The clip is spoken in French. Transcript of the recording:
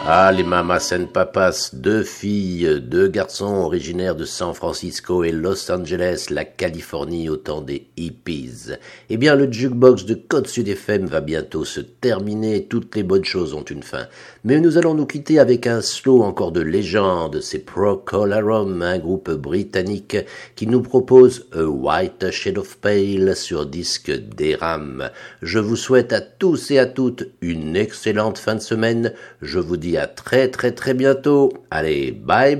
Ah, les mamas and papas, deux filles, deux garçons originaires de San Francisco et Los Angeles, la Californie au temps des hippies. Eh bien, le jukebox de Côte Sud FM va bientôt se terminer, toutes les bonnes choses ont une fin. Mais nous allons nous quitter avec un slow encore de légende, c'est Procolarum, un groupe britannique qui nous propose A White Shade of Pale sur disque DRAM. Je vous souhaite à tous et à toutes une excellente fin de semaine, je vous dis à très bientôt. Allez, bye.